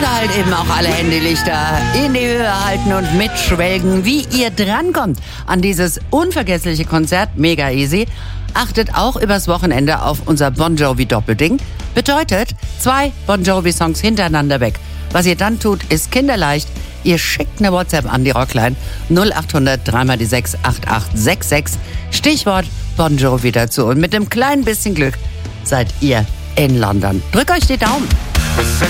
Oder halt eben auch alle Handylichter in die Höhe halten und mitschwelgen, wie ihr drankommt an dieses unvergessliche Konzert. Mega easy. Achtet auch übers Wochenende auf unser Bon Jovi Doppelding. Bedeutet 2 Bon Jovi Songs hintereinander weg. Was ihr dann tut, ist kinderleicht. Ihr schickt eine WhatsApp an die Rockline 0800 3x6 8866. Stichwort Bon Jovi dazu. Und mit einem kleinen bisschen Glück seid ihr in London. Drückt euch die Daumen.